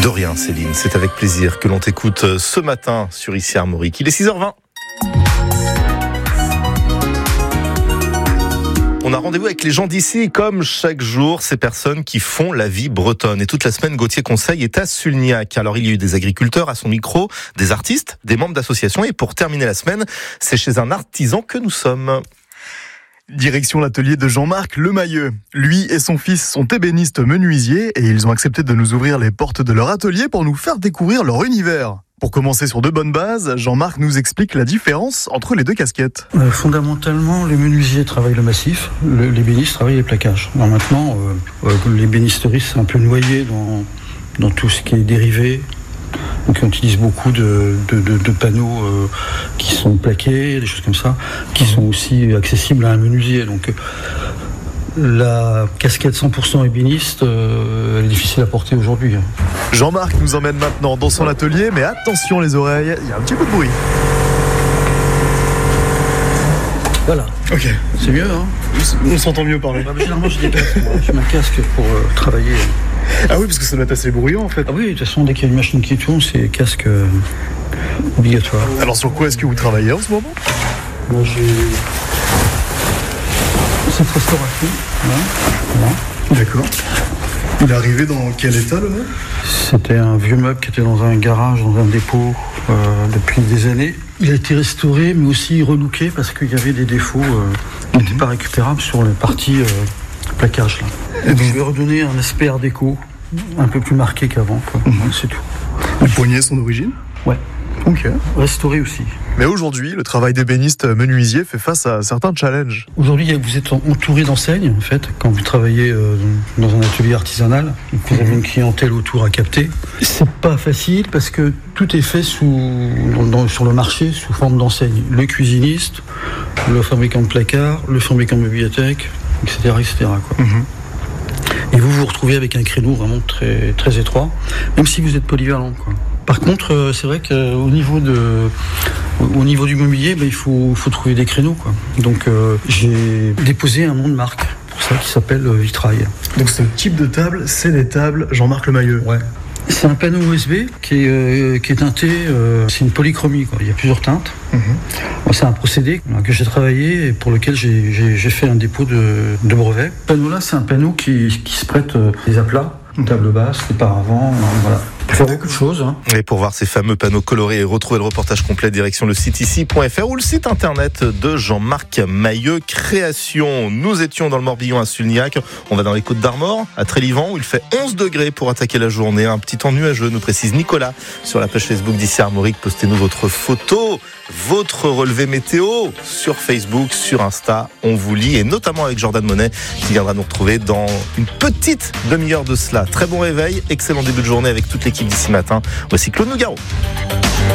De rien, Céline, c'est avec plaisir que l'on t'écoute ce matin sur Ici Armorique. Il est 6h20. On a rendez-vous avec les gens d'ici, comme chaque jour, ces personnes qui font la vie bretonne. Et toute la semaine, Gauthier Conseil est à Sulniac. Alors, il y a eu des agriculteurs à son micro, des artistes, des membres d'associations. Et pour terminer la semaine, c'est chez un artisan que nous sommes. Direction l'atelier de Jean-Marc Lemayeux. Lui et son fils sont ébénistes menuisiers et ils ont accepté de nous ouvrir les portes de leur atelier pour nous faire découvrir leur univers. Pour commencer sur de bonnes bases, Jean-Marc nous explique la différence entre les deux casquettes. Fondamentalement, les menuisiers travaillent le massif, l'ébéniste travaille les plaquages. Alors maintenant, l'ébénisterie c'est un peu noyé dans tout ce qui est dérivé. Donc on utilise beaucoup de panneaux qui sont plaqués, des choses comme ça, qui sont aussi accessibles à un menuisier. Donc la casquette 100% ébéniste, elle est difficile à porter aujourd'hui. Jean-Marc nous emmène maintenant dans son atelier, mais attention les oreilles, il y a un petit peu de bruit. Voilà. Ok. C'est mieux, hein ? On s'entend mieux parler. Généralement, je déplace. Je mets un casque pour travailler. Ah oui, parce que ça doit être assez bruyant en fait. Ah oui, de toute façon, dès qu'il y a une machine qui tourne, c'est casque obligatoire. Alors sur quoi est-ce que vous travaillez en ce moment ? Moi, j'ai cette restauration. Voilà. D'accord. Il est arrivé dans quel état le meuble ? C'était un vieux meuble qui était dans un garage, dans un dépôt depuis des années. Il a été restauré, mais aussi relooké parce qu'il y avait des défauts qui n'étaient pas récupérables sur la partie plaquage. Là. Et donc, je vais redonner un aspect art déco un peu plus marqué qu'avant. C'est tout. Les poignées sont d'origine ? Ouais. Ok. Restauré aussi. Mais aujourd'hui, le travail d'ébéniste menuisier fait face à certains challenges. Aujourd'hui, vous êtes entouré d'enseignes, en fait, quand vous travaillez dans un atelier artisanal. Vous avez une clientèle autour à capter. C'est pas facile parce que tout est fait sur le marché sous forme d'enseignes. Le cuisiniste, le fabricant de placards, le fabricant de bibliothèque, etc. quoi. Et vous vous retrouvez avec un créneau vraiment très, très étroit, même si vous êtes polyvalent, quoi. Par contre, c'est vrai qu'au niveau du mobilier, il faut trouver des créneaux, quoi. Donc, j'ai déposé un nom de marque pour ça qui s'appelle Vitrail. Donc, ce type de table, c'est des tables Jean-Marc Lemayeux. Ouais. C'est un panneau USB qui est teinté. C'est une polychromie, quoi. Il y a plusieurs teintes. Moi, c'est un procédé que j'ai travaillé et pour lequel j'ai fait un dépôt de brevet. Ce panneau-là, c'est un panneau qui se prête des aplats, table basse, des paravents, voilà. Il fait beaucoup de choses. Et pour voir ces fameux panneaux colorés et retrouver le reportage complet, direction le site ici.fr ou le site internet de Jean-Marc Lemayeux Création. Nous étions dans le Morbihan à Sulniac. On va dans les Côtes d'Armor, à Trélivan, où il fait 11 degrés pour attaquer la journée. Un petit temps nuageux, nous précise Nicolas sur la page Facebook d'Ici Armorique. Postez-nous votre photo, votre relevé météo sur Facebook, sur Insta. On vous lit, et notamment avec Jordan Monet qui viendra nous retrouver dans une petite demi-heure de cela. Très bon réveil, excellent début de journée avec toute l'équipe d'ici matin. Voici Claude Nougaro.